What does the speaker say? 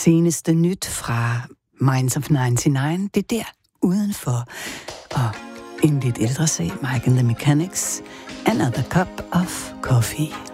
seneste nyt fra Minds of 99, det der udenfor. Og en lidt ældre sag, Mike and the Mechanics, Another Cup of Coffee.